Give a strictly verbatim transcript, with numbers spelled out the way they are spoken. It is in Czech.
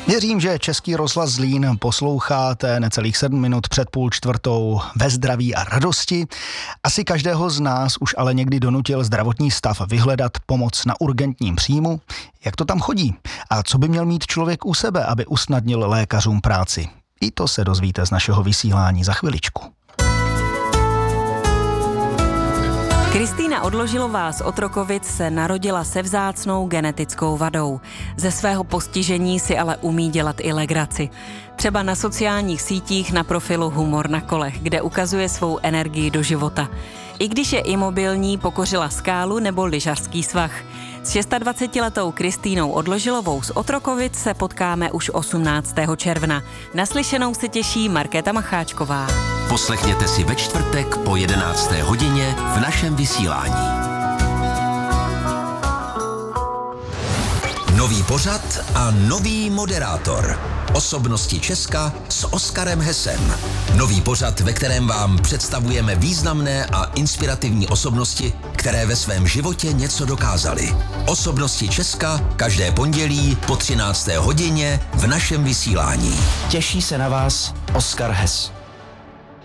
Věřím, že Český rozhlas Zlín posloucháte necelých sedm minut před půl čtvrtou ve zdraví a radosti. Asi každého z nás už ale někdy donutil zdravotní stav vyhledat pomoc na urgentním příjmu. Jak to tam chodí? A co by měl mít člověk u sebe, aby usnadnil lékařům práci? I to se dozvíte z našeho vysílání za chviličku. Kristýna Odložilová z Otrokovic se narodila se vzácnou genetickou vadou. Ze svého postižení si ale umí dělat i legraci. Třeba na sociálních sítích na profilu Humor na kolech, kde ukazuje svou energii do života. I když je imobilní, pokořila skálu nebo lyžařský svah. S dvacetišestiletou Kristýnou Odložilovou z Otrokovic se potkáme už osmnáctého června. Naslyšenou se těší Markéta Macháčková. Poslechněte si ve čtvrtek po jedenácté hodině v našem vysílání. Nový pořad a nový moderátor. Osobnosti Česka s Oskarem Hesem. Nový pořad, ve kterém vám představujeme významné a inspirativní osobnosti, které ve svém životě něco dokázaly. Osobnosti Česka každé pondělí po třinácté hodině v našem vysílání. Těší se na vás Oskar Hes.